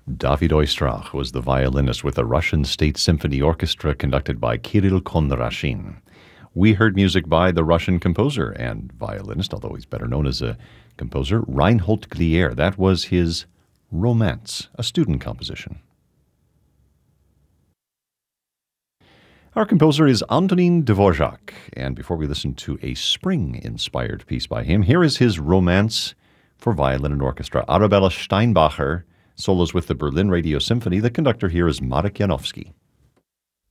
David Oistrakh was the violinist with the Russian State Symphony Orchestra conducted by Kirill Kondrashin. We heard music by the Russian composer and violinist, although he's better known as a composer, Reinhold Glier. That was his Romance, a student composition. Our composer is Antonin Dvorak, and before we listen to a spring-inspired piece by him, here is his Romance for violin and orchestra. Arabella Steinbacher solos with the Berlin Radio Symphony. The conductor here is Marek Janowski.